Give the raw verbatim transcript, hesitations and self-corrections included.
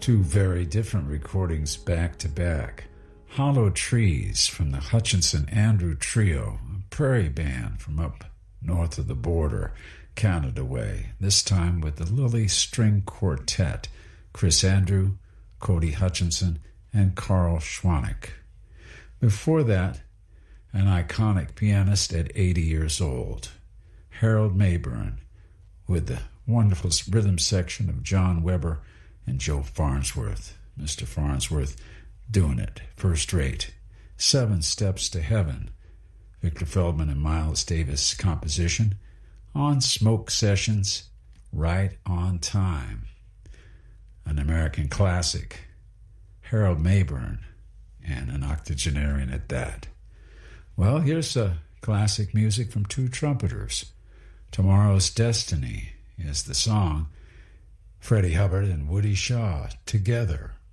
Two very different recordings back to back. Hollow Trees from the Hutchinson Andrew Trio, a prairie band from up north of the border, Canada way, this time with the Lily String Quartet, Chris Andrew, Cody Hutchinson, and Carl Schwanek. Before that, an iconic pianist at eighty years old, Harold Mayburn, with the wonderful rhythm section of John Weber and Joe Farnsworth. Mister Farnsworth doing it first rate. Seven Steps to Heaven, Victor Feldman and Miles Davis composition, on Smoke Sessions, Right on Time. An American classic, Harold Mayburn, and an octogenarian at that. Well, here's a classic music from two trumpeters. Tomorrow's Destiny is the song. Freddie Hubbard and Woody Shaw together.